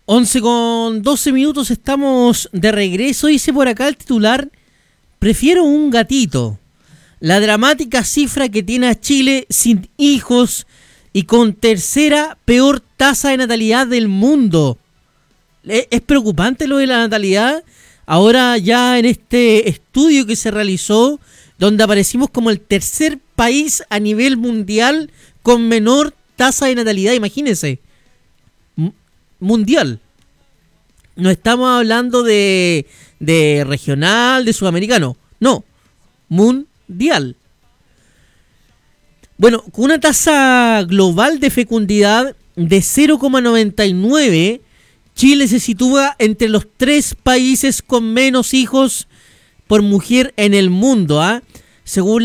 11:12 estamos de regreso. Dice por acá el titular: prefiero un gatito. La dramática cifra que tiene a Chile sin hijos y con tercera peor tasa de natalidad del mundo. Es preocupante lo de la natalidad. Ahora ya en este estudio que se realizó, donde aparecimos como el tercer país a nivel mundial con menor tasa de natalidad, imagínense. Mundial. No estamos hablando de regional, de sudamericano. No, mundial. Bueno, con una tasa global de fecundidad de 0,99, Chile se sitúa entre los 3 países con menos hijos por mujer en el mundo, ¿ah? Según